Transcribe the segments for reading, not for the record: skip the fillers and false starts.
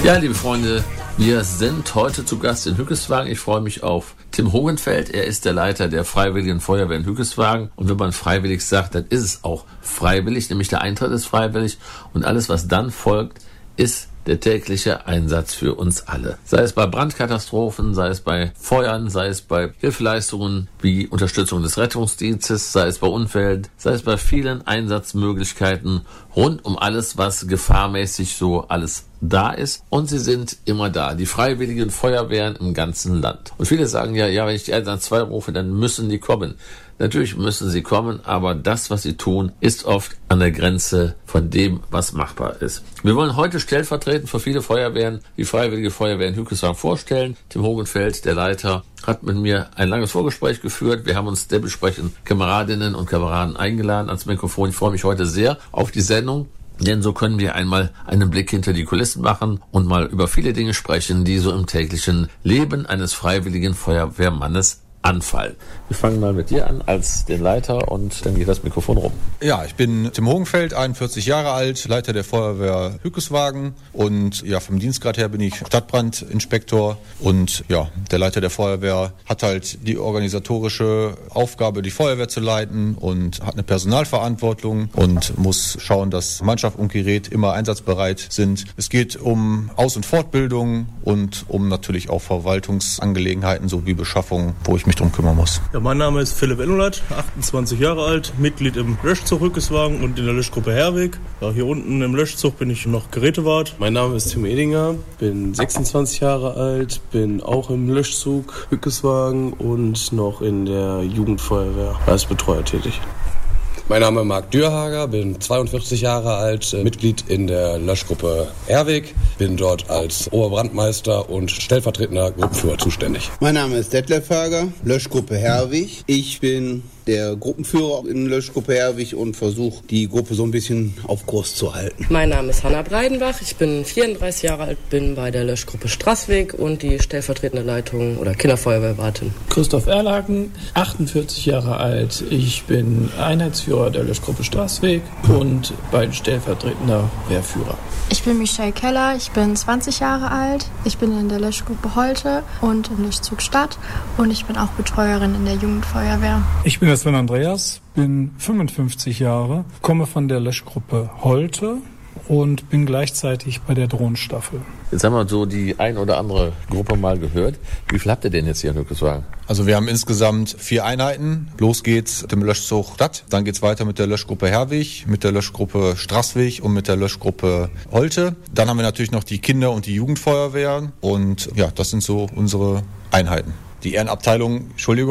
Ja, liebe Freunde, wir sind heute zu Gast in Hückeswagen. Ich freue mich auf Tim Hogenfeld. Er ist der Leiter der Freiwilligen Feuerwehr in Hückeswagen. Und wenn man freiwillig sagt, dann ist es auch freiwillig, nämlich der Eintritt ist freiwillig. Und alles, was dann folgt, ist der tägliche Einsatz für uns alle. Sei es bei Brandkatastrophen, sei es bei Feuern, sei es bei Hilfeleistungen wie Unterstützung des Rettungsdienstes, sei es bei Unfällen, sei es bei vielen Einsatzmöglichkeiten rund um alles, was gefahrmäßig so alles da ist. Und sie sind immer da, die Freiwilligen Feuerwehren im ganzen Land. Und viele sagen ja, wenn ich die 112 rufe, dann müssen die kommen. Natürlich müssen sie kommen, aber das, was sie tun, ist oft an der Grenze von dem, was machbar ist. Wir wollen heute stellvertretend für viele Feuerwehren die Freiwillige Feuerwehr in Hückeswagen vorstellen. Tim Hogenfeld, der Leiter, hat mit mir ein langes Vorgespräch geführt. Wir haben uns dementsprechend Kameradinnen und Kameraden eingeladen ans Mikrofon. Ich freue mich heute sehr auf die Sendung. Denn so können wir einmal einen Blick hinter die Kulissen machen und mal über viele Dinge sprechen, die so im täglichen Leben eines freiwilligen Feuerwehrmannes anfallen. Wir fangen mal mit dir an als den Leiter und dann geht das Mikrofon rum. Ja, ich bin Tim Hogenfeld, 41 Jahre alt, Leiter der Feuerwehr Hückeswagen und ja, vom Dienstgrad her bin ich Stadtbrandinspektor und ja, der Leiter der Feuerwehr hat halt die organisatorische Aufgabe, die Feuerwehr zu leiten und hat eine Personalverantwortung und muss schauen, dass Mannschaft und Gerät immer einsatzbereit sind. Es geht um Aus- und Fortbildung und um natürlich auch Verwaltungsangelegenheiten sowie Beschaffung, wo ich mich drum kümmern muss. Ja, mein Name ist Philipp Ennolat, 28 Jahre alt, Mitglied im Löschzug Hückeswagen und in der Löschgruppe Herweg. Ja, hier unten im Löschzug bin ich noch Gerätewart. Mein Name ist Tim Edinger, bin 26 Jahre alt, bin auch im Löschzug Hückeswagen und noch in der Jugendfeuerwehr als Betreuer tätig. Mein Name ist Marc Dürhager, bin 42 Jahre alt, Mitglied in der Löschgruppe Herweg, bin dort als Oberbrandmeister und stellvertretender Gruppenführer zuständig. Mein Name ist Detlef Hager, Löschgruppe Herweg. Ich bin der Gruppenführer in Löschgruppe Herweg und versuche, die Gruppe so ein bisschen auf Kurs zu halten. Mein Name ist Hanna Breidenbach, ich bin 34 Jahre alt, bin bei der Löschgruppe Straßweg und die stellvertretende Leitung oder Kinderfeuerwehrwartin. Christoph Erlaken, 48 Jahre alt, ich bin Einheitsführer der Löschgruppe Straßweg und bald stellvertretender Wehrführer. Ich bin Michelle Keller, ich bin 20 Jahre alt, ich bin in der Löschgruppe Holte und im Löschzug Stadt und ich bin auch Betreuerin in der Jugendfeuerwehr. Ich bin Sven Andreas, bin 55 Jahre, komme von der Löschgruppe Holte und bin gleichzeitig bei der Drohnenstaffel. Jetzt haben wir so die ein oder andere Gruppe mal gehört. Wie viel habt ihr denn jetzt hier in Hückeswagen? Also wir haben insgesamt 4 Einheiten. Los geht's mit dem Löschzug Stadt. Dann geht's weiter mit der Löschgruppe Herweg, mit der Löschgruppe Straßweg und mit der Löschgruppe Holte. Dann haben wir natürlich noch die Kinder- und die Jugendfeuerwehren. Und ja, das sind so unsere Einheiten. Die Ehrenabteilung,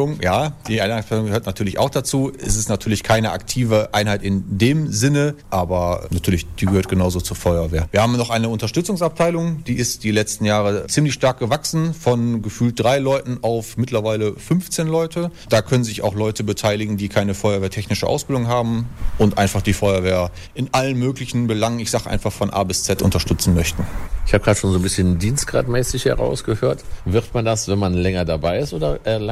die Ehrenabteilung gehört natürlich auch dazu. Es ist natürlich keine aktive Einheit in dem Sinne, aber natürlich, die gehört genauso zur Feuerwehr. Wir haben noch eine Unterstützungsabteilung, die ist die letzten Jahre ziemlich stark gewachsen, von gefühlt 3 Leuten auf mittlerweile 15 Leute. Da können sich auch Leute beteiligen, die keine feuerwehrtechnische Ausbildung haben und einfach die Feuerwehr in allen möglichen Belangen, ich sage einfach von A bis Z, unterstützen möchten. Ich habe gerade schon so ein bisschen dienstgradmäßig herausgehört. Wird man das, wenn man länger dabei ist oder